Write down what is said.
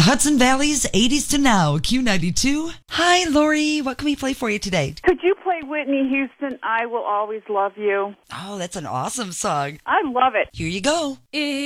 Hudson Valley's 80s to now, Q92. Hi, Lori. What can we play for you today? Could you play Whitney Houston, I Will Always Love You? Oh, that's an awesome song. I love it. Here you go.